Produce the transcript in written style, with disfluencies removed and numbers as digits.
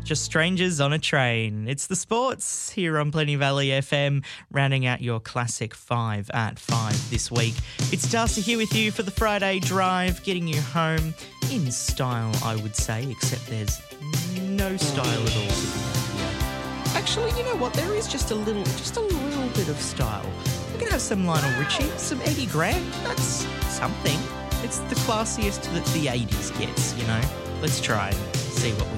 Just strangers on a train. It's the sports here on Plenty Valley FM, rounding out your classic 5 at 5 this week. It's Darcy here with you for the Friday drive, getting you home in style, I would say, except there's no style at all to be here. Actually, you know what? There is just a little bit of style. We can have some Lionel Richie, some Eddie Grant. That's something. It's the classiest that the 80s gets, you know. Let's try and see what we